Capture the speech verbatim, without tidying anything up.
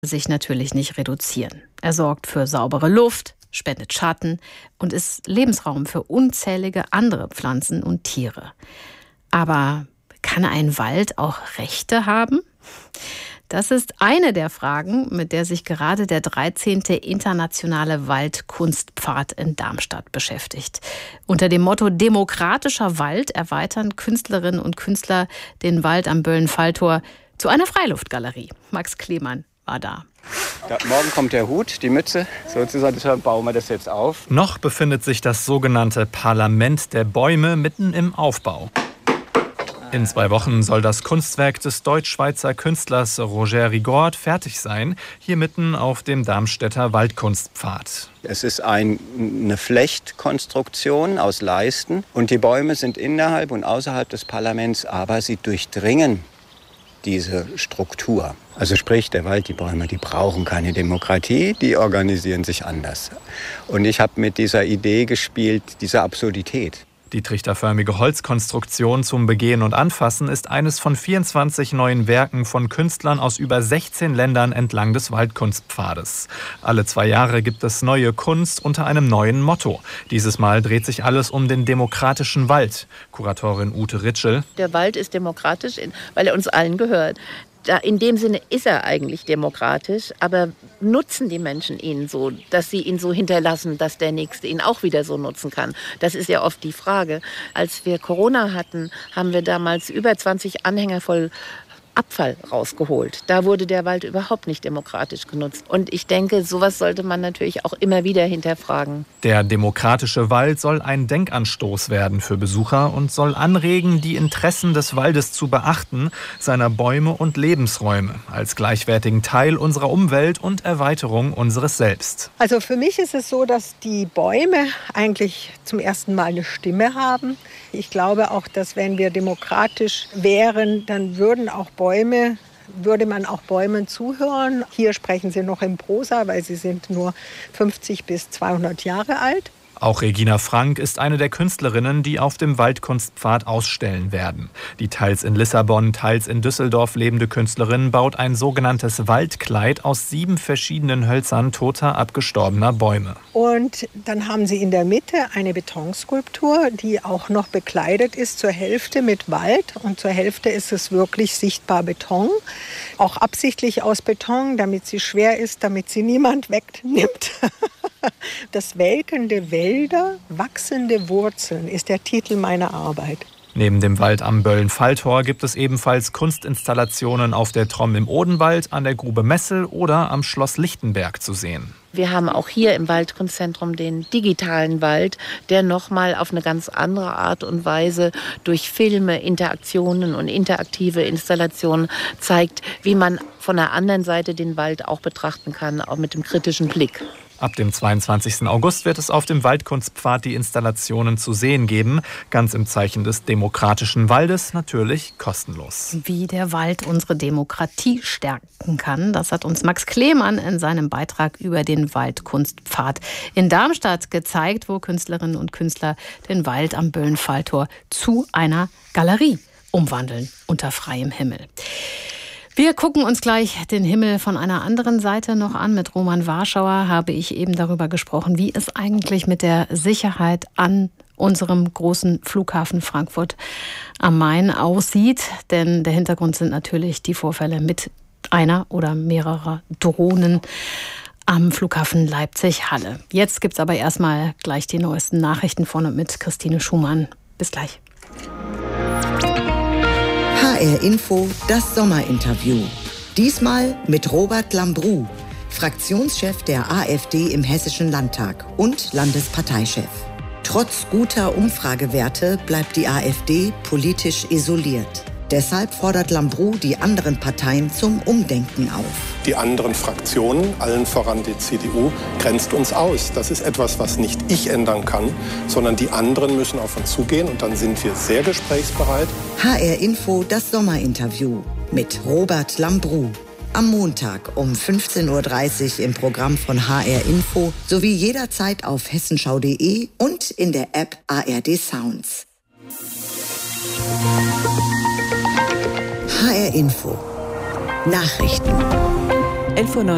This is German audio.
sich natürlich nicht reduzieren. Er sorgt für saubere Luft, spendet Schatten und ist Lebensraum für unzählige andere Pflanzen und Tiere. Aber kann ein Wald auch Rechte haben? Das ist eine der Fragen, mit der sich gerade der dreizehnte Internationale Waldkunstpfad in Darmstadt beschäftigt. Unter dem Motto Demokratischer Wald erweitern Künstlerinnen und Künstler den Wald am Böllen-Falltor zu einer Freiluftgalerie. Max Klemann war da. Ja, morgen kommt der Hut, die Mütze, sozusagen bauen wir das jetzt auf. Noch befindet sich das sogenannte Parlament der Bäume mitten im Aufbau. In zwei Wochen soll das Kunstwerk des deutsch-schweizer Künstlers Roger Rigord fertig sein, hier mitten auf dem Darmstädter Waldkunstpfad. Es ist ein, eine Flechtkonstruktion aus Leisten und die Bäume sind innerhalb und außerhalb des Parlaments, aber sie durchdringen diese Struktur. Also sprich, der Wald, die Bäume, die brauchen keine Demokratie, die organisieren sich anders. Und ich habe mit dieser Idee gespielt, dieser Absurdität. Die trichterförmige Holzkonstruktion zum Begehen und Anfassen ist eines von vierundzwanzig neuen Werken von Künstlern aus über sechzehn Ländern entlang des Waldkunstpfades. Alle zwei Jahre gibt es neue Kunst unter einem neuen Motto. Dieses Mal dreht sich alles um den demokratischen Wald. Kuratorin Ute Ritschel. Der Wald ist demokratisch, weil er uns allen gehört. Da in dem Sinne ist er eigentlich demokratisch, aber nutzen die Menschen ihn so, dass sie ihn so hinterlassen, dass der Nächste ihn auch wieder so nutzen kann? Das ist ja oft die Frage. Als wir Corona hatten, haben wir damals über zwanzig Anhänger voll Abfall rausgeholt. Da wurde der Wald überhaupt nicht demokratisch genutzt. Und ich denke, sowas sollte man natürlich auch immer wieder hinterfragen. Der demokratische Wald soll ein Denkanstoß werden für Besucher und soll anregen, die Interessen des Waldes zu beachten, seiner Bäume und Lebensräume, als gleichwertigen Teil unserer Umwelt und Erweiterung unseres Selbst. Also für mich ist es so, dass die Bäume eigentlich zum ersten Mal eine Stimme haben. Ich glaube auch, dass wenn wir demokratisch wären, dann würden auch Bäume, würde man auch Bäumen zuhören. Hier sprechen sie noch in Prosa, weil sie sind nur fünfzig bis zweihundert Jahre alt. Auch Regina Frank ist eine der Künstlerinnen, die auf dem Waldkunstpfad ausstellen werden. Die teils in Lissabon, teils in Düsseldorf lebende Künstlerin baut ein sogenanntes Waldkleid aus sieben verschiedenen Hölzern toter, abgestorbener Bäume. Und dann haben sie in der Mitte eine Betonskulptur, die auch noch bekleidet ist zur Hälfte mit Wald. Und zur Hälfte ist es wirklich sichtbar Beton. Auch absichtlich aus Beton, damit sie schwer ist, damit sie niemand wegnimmt. Das welkende Wälder, wachsende Wurzeln ist der Titel meiner Arbeit. Neben dem Wald am Böllen-Falltor gibt es ebenfalls Kunstinstallationen auf der Tromm im Odenwald, an der Grube Messel oder am Schloss Lichtenberg zu sehen. Wir haben auch hier im Waldkunstzentrum den digitalen Wald, der nochmal auf eine ganz andere Art und Weise durch Filme, Interaktionen und interaktive Installationen zeigt, wie man von der anderen Seite den Wald auch betrachten kann, auch mit dem kritischen Blick. Ab dem zweiundzwanzigsten August wird es auf dem Waldkunstpfad die Installationen zu sehen geben. Ganz im Zeichen des demokratischen Waldes, natürlich kostenlos. Wie der Wald unsere Demokratie stärken kann, das hat uns Max Klemann in seinem Beitrag über den Waldkunstpfad in Darmstadt gezeigt, wo Künstlerinnen und Künstler den Wald am Böllen-Falltor zu einer Galerie umwandeln unter freiem Himmel. Wir gucken uns gleich den Himmel von einer anderen Seite noch an. Mit Roman Warschauer habe ich eben darüber gesprochen, wie es eigentlich mit der Sicherheit an unserem großen Flughafen Frankfurt am Main aussieht. Denn der Hintergrund sind natürlich die Vorfälle mit einer oder mehrerer Drohnen am Flughafen Leipzig-Halle. Jetzt gibt es aber erstmal gleich die neuesten Nachrichten von und mit Christine Schumann. Bis gleich. H R Info, das Sommerinterview. Diesmal mit Robert Lambrou, Fraktionschef der AfD im Hessischen Landtag und Landesparteichef. Trotz guter Umfragewerte bleibt die AfD politisch isoliert. Deshalb fordert Lambrou die anderen Parteien zum Umdenken auf. Die anderen Fraktionen, allen voran die C D U, grenzt uns aus. Das ist etwas, was nicht ich ändern kann, sondern die anderen müssen auf uns zugehen und dann sind wir sehr gesprächsbereit. H R Info, das Sommerinterview mit Robert Lambrou. Am Montag um fünfzehn Uhr dreißig im Programm von H R Info sowie jederzeit auf hessenschau punkt de und in der App A R D Sounds. H R Info. Nachrichten. elf Uhr